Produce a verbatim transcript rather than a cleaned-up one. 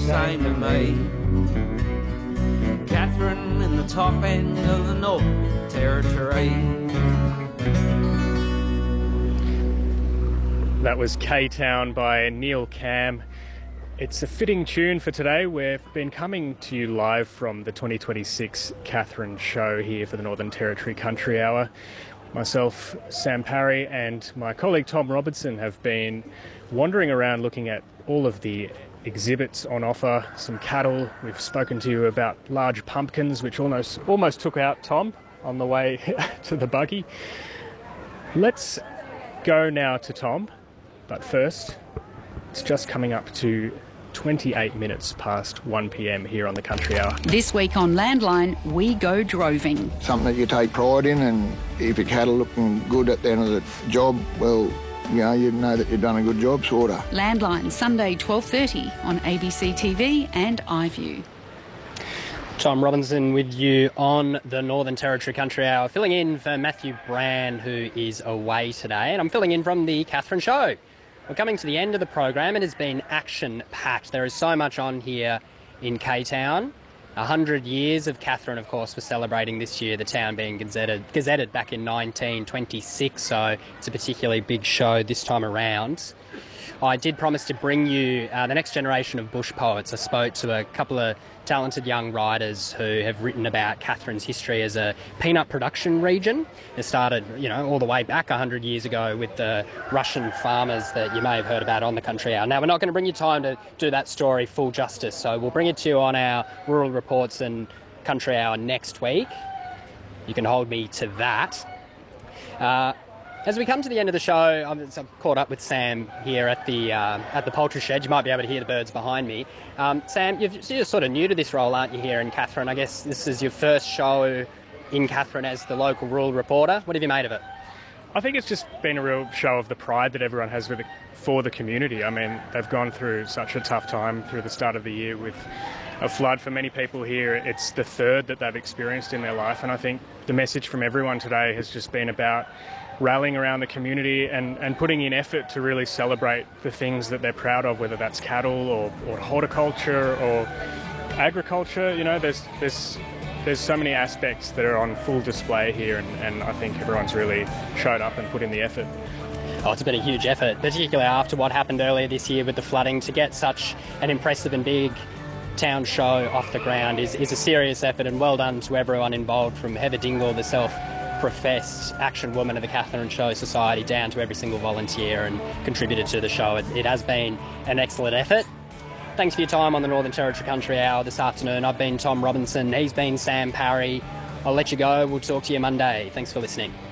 same to me. Catherine in the top end of the Northern Territory. That was K-Town by Neil Cam. It's a fitting tune for today. We've been coming to you live from the twenty twenty-six Catherine Show here for the Northern Territory Country Hour. Myself, Sam Parry, and my colleague Tom Robertson have been wandering around looking at all of the exhibits on offer, some cattle. We've spoken to you about large pumpkins, which almost almost took out Tom on the way to the buggy. Let's go now to Tom, but first, it's just coming up to twenty-eight minutes past one p m here on the Country Hour. This week on Landline, we go droving. Something that you take pride in, and if your cattle looking good at the end of the job, well, you know, you know that you've done a good job, sort of. Landline, Sunday, twelve thirty on A B C T V and iView. Tom Robinson with you on the Northern Territory Country Hour, filling in for Matthew Brand, who is away today, and I'm filling in from the Catherine Show. We're coming to the end of the program. It has been action-packed. There is so much on here in K-Town. A hundred years of Catherine, of course, we're celebrating this year, the town being gazetted, gazetted back in nineteen twenty-six, so it's a particularly big show this time around. I did promise to bring you uh, the next generation of bush poets. I spoke to a couple of talented young writers who have written about Catherine's history as a peanut production region. It started, you know, all the way back one hundred years ago with the Russian farmers that you may have heard about on the Country Hour. Now, we're not going to bring you time to do that story full justice, so we'll bring it to you on our Rural Reports and Country Hour next week. You can hold me to that. Uh, As we come to the end of the show, I'm, I'm caught up with Sam here at the uh, at the poultry shed. You might be able to hear the birds behind me. Um, Sam, you've, you're sort of new to this role, aren't you, here in Catherine? I guess this is your first show in Catherine as the local rural reporter. What have you made of it? I think it's just been a real show of the pride that everyone has with the, for the community. I mean, they've gone through such a tough time through the start of the year with a flood. For many people here, it's the third that they've experienced in their life, and I think the message from everyone today has just been about rallying around the community and, and putting in effort to really celebrate the things that they're proud of, whether that's cattle or, or horticulture or agriculture. You know, there's there's there's so many aspects that are on full display here, and, and I think everyone's really showed up and put in the effort. Oh, it's been a huge effort, particularly after what happened earlier this year with the flooding. To get such an impressive and big town show off the ground is, is a serious effort, and well done to everyone involved, from Heather Dingle, the self-professed action woman of the Catherine Show Society, down to every single volunteer and contributor to the show. It, it has been an excellent effort. Thanks for your time on the Northern Territory Country Hour this afternoon. I've been Tom Robinson. He's been Sam Parry. I'll let you go. We'll talk to you Monday. Thanks for listening.